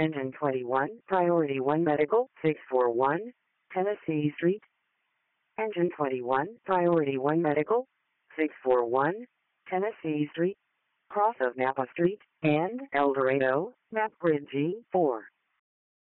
Engine 21, Priority 1 Medical, 641, Tennessee Street. Engine 21, Priority 1 Medical, 641, Tennessee Street, cross of Napa Street, and El Dorado, map grid G4.